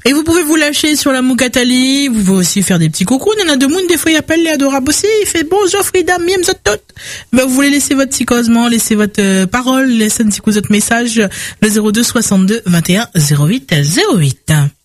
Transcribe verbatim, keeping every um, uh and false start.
Et vous pouvez vous lâcher sur la Moukatali, vous pouvez aussi faire des petits coucou. Il y en a deux monde, des fois, il appelle les adorables aussi, il fait bonjour Frida, miem zot tout. Ben, vous voulez laisser votre petit causement, laisser votre euh, parole, laisser un petit coup votre message, le zéro deux soixante-deux vingt et un zéro huit zéro huit.